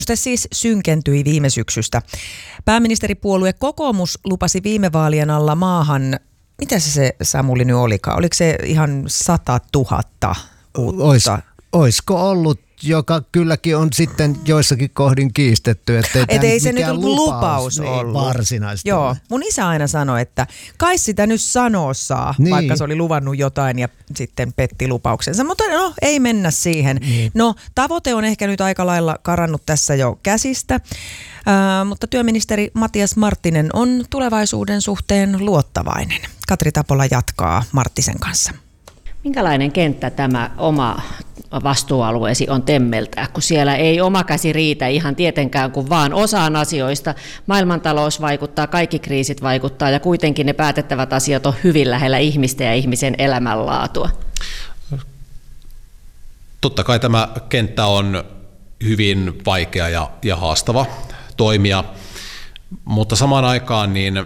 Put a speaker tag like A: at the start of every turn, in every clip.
A: Se siis synkentyi viime syksystä. Pääministeripuolue Kokoomus lupasi viime vaalien alla maahan, mitä se Samuli nyt olikaan? Oliko se ihan 100 000 uutta?
B: Olisiko ollut, joka kylläkin on sitten joissakin kohdin kiistetty.
A: Että ei se nyt lupaus ollut.
B: Varsinaisesti.
A: Joo, mun isä aina sanoi, että kai sitä nyt sanoa saa, niin. Vaikka se oli luvannut jotain ja sitten petti lupauksensa. Mutta no, ei mennä siihen. Niin. No, tavoite on ehkä nyt aika lailla karannut tässä jo käsistä, mutta työministeri Matias Marttinen on tulevaisuuden suhteen luottavainen. Katri Tapola jatkaa Marttisen kanssa.
C: Minkälainen kenttä tämä oma vastuualueesi on temmeltää, kun siellä ei oma käsi riitä ihan tietenkään kuin vaan osaan asioista. Maailmantalous vaikuttaa, kaikki kriisit vaikuttaa ja kuitenkin ne päätettävät asiat on hyvin lähellä ihmistä ja ihmisen elämänlaatua.
D: Totta kai tämä kenttä on hyvin vaikea ja haastava toimia, mutta samaan aikaan niin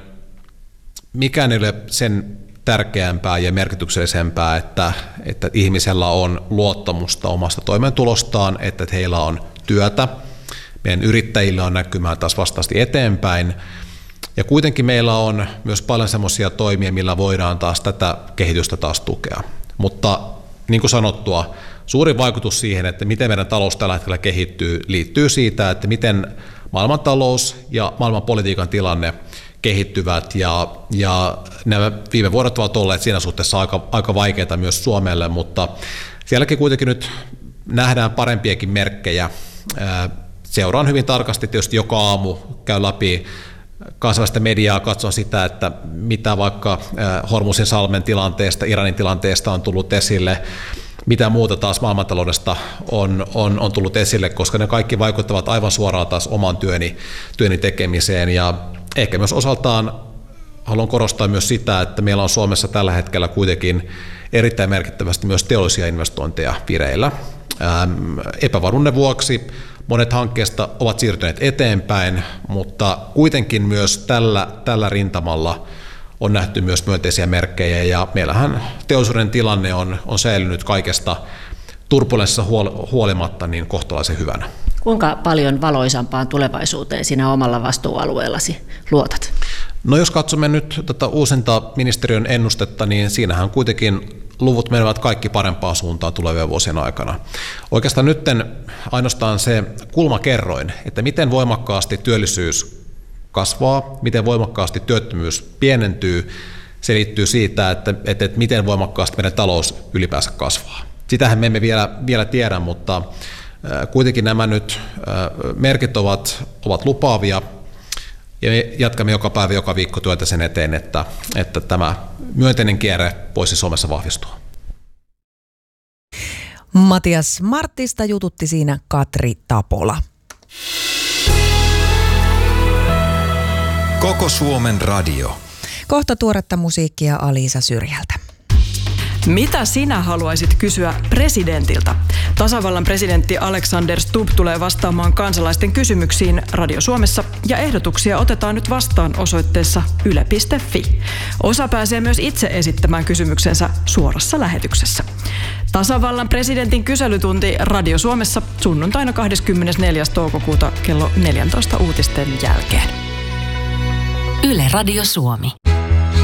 D: mikään ei ole sen tärkeämpää ja merkityksellisempää, että ihmisellä on luottamusta omasta toimeentulostaan, että heillä on työtä. Meidän yrittäjillä on näkymää taas vastaasti eteenpäin. Ja kuitenkin meillä on myös paljon semmoisia toimia, millä voidaan taas tätä kehitystä taas tukea. Mutta niin kuin sanottua, suurin vaikutus siihen, että miten meidän talous tällä hetkellä kehittyy, liittyy siitä, että miten maailmantalous ja maailmanpolitiikan tilanne kehittyvät ja nämä viime vuodet ovat olleet siinä suhteessa aika vaikeita myös Suomelle, mutta sielläkin kuitenkin nyt nähdään parempiakin merkkejä. Seuraan hyvin tarkasti tietysti joka aamu, käy läpi kansainvälistä mediaa, katson sitä, että mitä vaikka Hormuzin salmen tilanteesta, Iranin tilanteesta on tullut esille, mitä muuta taas maailmantaloudesta on tullut esille, koska ne kaikki vaikuttavat aivan suoraan taas oman työni tekemiseen ja ehkä myös osaltaan haluan korostaa myös sitä, että meillä on Suomessa tällä hetkellä kuitenkin erittäin merkittävästi myös teollisia investointeja vireillä. Epävarmuuden vuoksi monet hankkeista ovat siirtyneet eteenpäin, mutta kuitenkin myös tällä rintamalla on nähty myös myönteisiä merkkejä ja meillähän teollisuuden tilanne on säilynyt kaikesta turbulenssissa huolimatta niin kohtalaisen hyvänä.
C: Kuinka paljon valoisampaan tulevaisuuteen sinä omalla vastuualueellasi luotat?
D: No jos katsomme nyt tätä uusinta ministeriön ennustetta, niin siinähän kuitenkin luvut menevät kaikki parempaan suuntaan tulevien vuosien aikana. Oikeastaan nyt ainoastaan se kulmakerroin, että miten voimakkaasti työllisyys kasvaa, miten voimakkaasti työttömyys pienentyy, se liittyy siitä, että miten voimakkaasti meidän talous ylipäänsä kasvaa. Sitähän me emme vielä tiedä, mutta kuitenkin nämä nyt merkit ovat lupaavia ja me jatkamme joka päivä, joka viikko työtä sen eteen, että tämä myönteinen kierre voisi Suomessa vahvistua.
A: Matias Marttista jututti siinä Katri Tapola.
E: Koko Suomen radio.
A: Kohta tuoretta musiikkia Aliisa Syrjältä.
F: Mitä sinä haluaisit kysyä presidentiltä? Tasavallan presidentti Alexander Stubb tulee vastaamaan kansalaisten kysymyksiin Radio Suomessa ja ehdotuksia otetaan nyt vastaan osoitteessa yle.fi. Osa pääsee myös itse esittämään kysymyksensä suorassa lähetyksessä. Tasavallan presidentin kyselytunti Radio Suomessa sunnuntaina 24. toukokuuta kello 14 uutisten jälkeen.
G: Yle Radio Suomi.